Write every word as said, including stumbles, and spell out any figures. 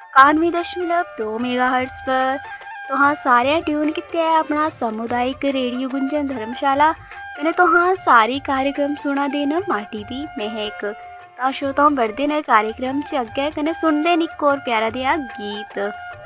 कानवे दशमलव दो मेगाहर्ट्ज पर। तो हाँ सारे ट्यून किते है अपना सामुदायिक रेडियो गुंजन धर्मशाला कने तो हाँ सारी कार्यक्रम सुना देना माटी दी महक। तो श्रोताओं बढ़ते न कार्यक्रम च अगे कने सुनते निक और प्यारा दिया गीत।